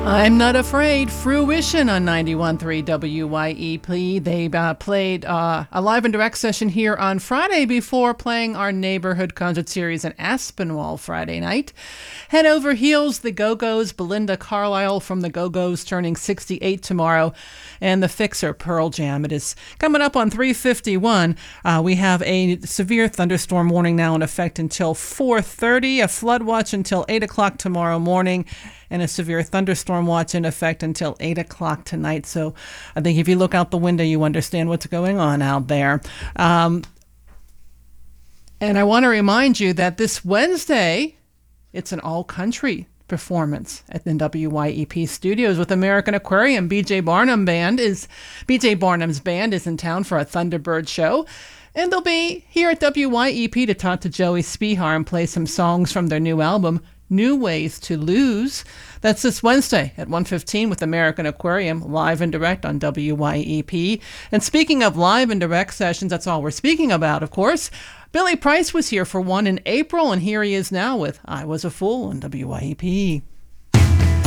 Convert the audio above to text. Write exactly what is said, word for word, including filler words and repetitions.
I'm Not Afraid, Fruition on ninety-one point three W Y E P. They uh, played uh, a live and direct session here on Friday before playing our neighborhood concert series in Aspinwall Friday night. Head Over Heels, the Go-Go's, Belinda Carlisle from the Go-Go's turning sixty-eight tomorrow, and the Fixer, Pearl Jam. It is coming up on three fifty-one. Uh, we have a severe thunderstorm warning now in effect until four thirty, a flood watch until eight o'clock tomorrow morning, and a severe thunderstorm watch in effect until eight o'clock tonight. So I think if you look out the window, you understand what's going on out there. Um, and I want to remind you that this Wednesday, it's an all-country performance at the W Y E P studios with American Aquarium. B J Barnum Band is B J Barnum's band is in town for a Thunderbird show. And they'll be here at W Y E P to talk to Joey Spihar and play some songs from their new album, New Ways to Lose. That's this Wednesday at one fifteen with American Aquarium, live and direct on W Y E P. And speaking of live and direct sessions, that's all we're speaking about, of course. Billy Price was here for one in April, and here he is now with I Was a Fool on W Y E P.